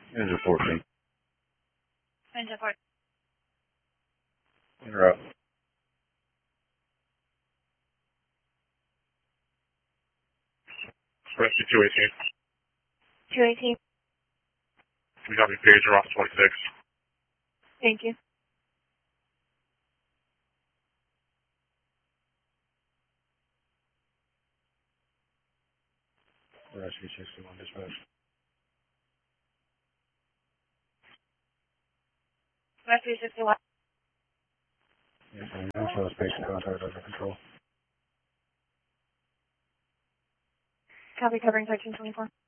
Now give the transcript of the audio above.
Engine 14. Engine 14. You're up. Rescue 218. 218. We got me pager off 26. Thank you. Rescue 61 dispatch. Rescue 61. Yes, I'm also patient contact under control. Copy, covering section 24.